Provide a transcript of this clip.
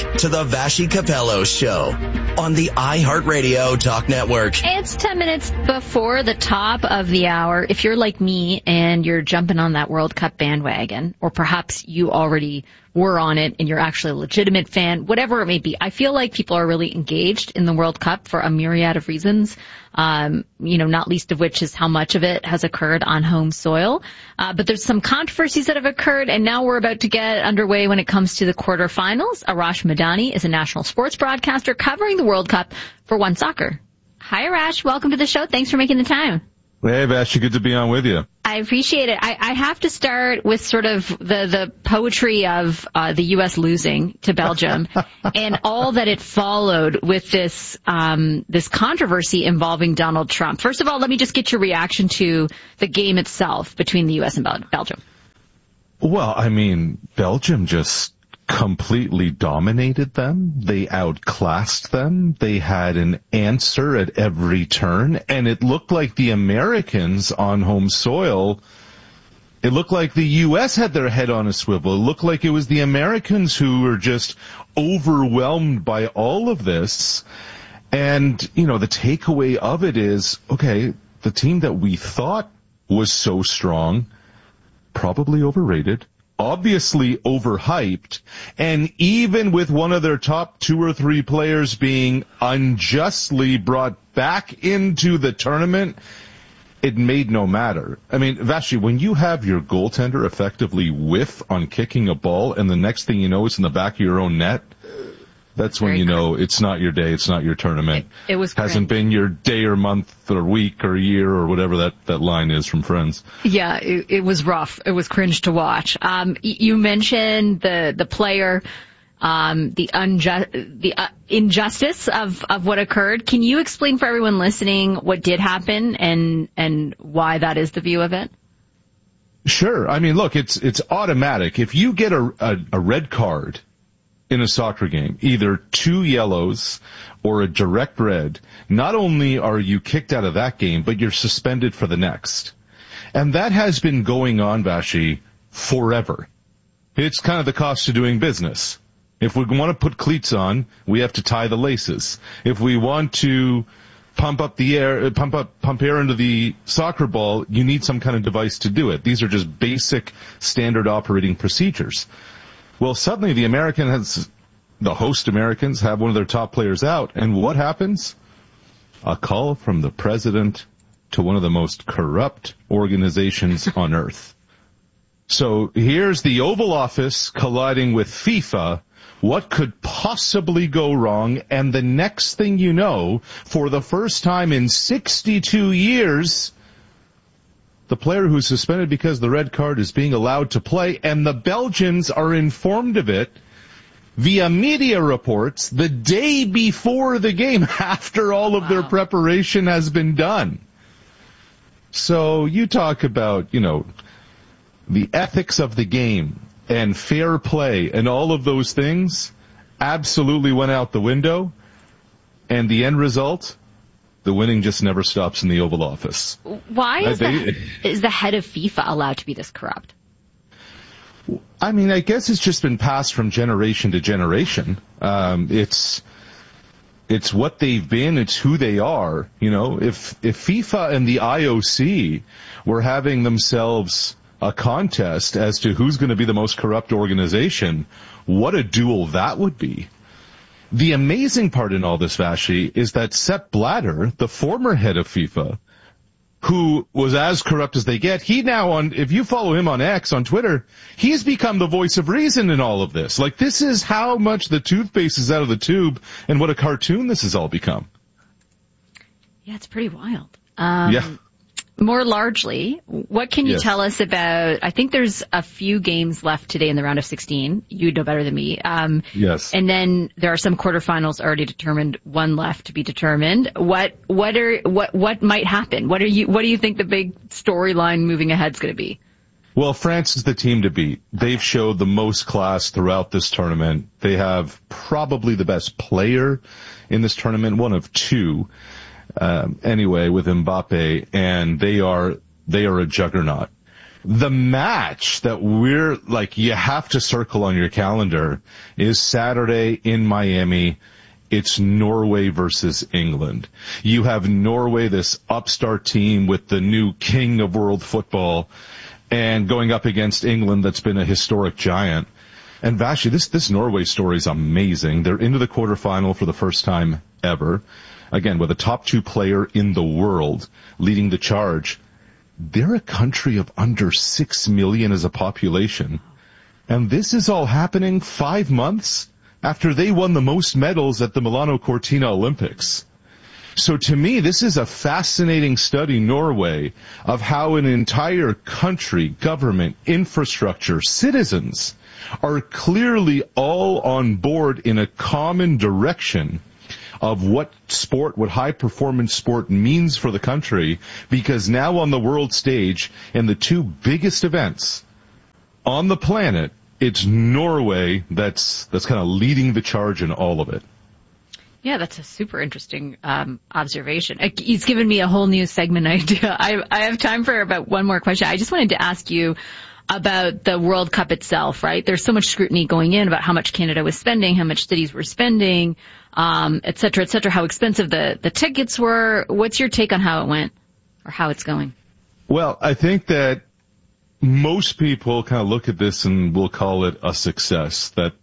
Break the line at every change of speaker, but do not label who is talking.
to the Vashi Capello Show on the iHeartRadio Talk Network.
It's 10 minutes before the top of the hour. If you're like me and you're jumping on that World Cup bandwagon, or perhaps you already were on it and you're actually a legitimate fan, whatever it may be, I feel like people are really engaged in the World Cup for a myriad of reasons. Not least of which is how much of it has occurred on home soil. But there's some controversies that have occurred, and now we're about to get underway when it comes to the quarterfinals. Arash Madani is a national sports broadcaster covering the World Cup for One Soccer. Hi, Arash. Welcome to the show. Thanks for making the time.
Hey, Vash, good to be on with you.
I appreciate it. I have to start with sort of the poetry of the U.S. losing to Belgium and all that it followed with this controversy involving Donald Trump. First of all, let me just get your reaction to the game itself between the U.S. and Belgium.
Well, I mean, Belgium just completely dominated them. They outclassed them. They had an answer at every turn, and it looked like the Americans on home soil, it looked like the U.S. had their head on a swivel. It looked like it was the Americans who were just overwhelmed by all of this. And, the takeaway of it is, okay, the team that we thought was so strong, probably overrated, obviously overhyped, and even with one of their top 2 or 3 players being unjustly brought back into the tournament, it made no matter. I mean, Vashi, when you have your goaltender effectively whiff on kicking a ball and the next thing you know it's in the back of your own net, that's when you know it's not your day, it's not your tournament.
It was
hasn't been your day or month or week or year or whatever that line is from Friends.
Yeah, it was rough. It was cringe to watch. You mentioned the player, the injustice of what occurred. Can you explain for everyone listening what did happen and why that is the view of it?
Sure. I mean, look, it's automatic. If you get a red card in a soccer game, either 2 yellows or a direct red, not only are you kicked out of that game, but you're suspended for the next. And that has been going on, Vashi, forever. It's kind of the cost of doing business. If we want to put cleats on, we have to tie the laces. If we want to pump air into the soccer ball, you need some kind of device to do it. These are just basic standard operating procedures. Well, suddenly the host Americans have one of their top players out, and what happens? A call from the president to one of the most corrupt organizations on earth. So here's the Oval Office colliding with FIFA. What could possibly go wrong? And the next thing you know, for the first time in 62 years, the player who's suspended because the red card is being allowed to play, and the Belgians are informed of it via media reports the day before the game, after all of their preparation has been done. So you talk about, the ethics of the game and fair play and all of those things absolutely went out the window, and the end result, the winning just never stops in the Oval Office.
Why is the head of FIFA allowed to be this corrupt?
I mean, I guess it's just been passed from generation to generation. It's what they've been. It's who they are. If FIFA and the IOC were having themselves a contest as to who's going to be the most corrupt organization, what a duel that would be. The amazing part in all this, Vashi, is that Sepp Blatter, the former head of FIFA, who was as corrupt as they get, he now if you follow him on X, on Twitter, he's become the voice of reason in all of this. Like, this is how much the toothpaste is out of the tube and what a cartoon this has all become.
Yeah, it's pretty wild.
Yeah.
More largely, what can you tell us about, I think there's a few games left today in the round of 16. You know better than me.
Yes.
And then there are some quarterfinals already determined, one left to be determined. What might happen? What do you think the big storyline moving ahead is going to be?
Well, France is the team to beat. They've showed the most class throughout this tournament. They have probably the best player in this tournament, one of 2. Anyway, with Mbappe, and they are a juggernaut. The match that we're like, you have to circle on your calendar is Saturday in Miami. It's Norway versus England. You have Norway, this upstart team with the new king of world football, and going up against England that's been a historic giant. And Vashi, this Norway story is amazing. They're into the quarterfinal for the first time ever. Again, with a top 2 player in the world leading the charge. They're a country of under 6 million as a population. And this is all happening 5 months after they won the most medals at the Milano Cortina Olympics. So to me, this is a fascinating study, Norway, of how an entire country, government, infrastructure, citizens are clearly all on board in a common direction of what sport, what high-performance sport means for the country, because now on the world stage, in the 2 biggest events on the planet, it's Norway that's kind of leading the charge in all of it.
Yeah, that's a super interesting observation. He's given me a whole new segment idea. I have time for about one more question. I just wanted to ask you about the World Cup itself, right? There's so much scrutiny going in about how much Canada was spending, how much cities were spending, et cetera, how expensive the tickets were. What's your take on how it went or how it's going?
Well, I think that most people kind of look at this and will call it a success, that